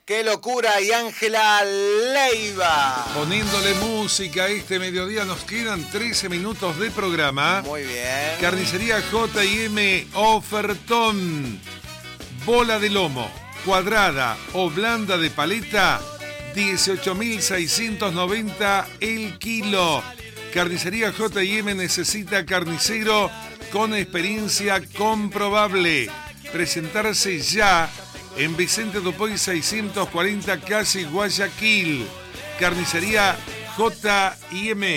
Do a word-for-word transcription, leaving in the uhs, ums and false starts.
¡Qué locura! Y Ángela Leiva. Poniéndole música este mediodía, nos quedan trece minutos de programa. Muy bien. Carnicería J y M, ofertón. Bola de lomo, cuadrada o blanda de paleta, dieciocho mil seiscientos noventa el kilo. Carnicería J y M necesita carnicero con experiencia comprobable. Presentarse ya en Vicente Dupuy seiscientos cuarenta, calle Guayaquil. Carnicería J y M.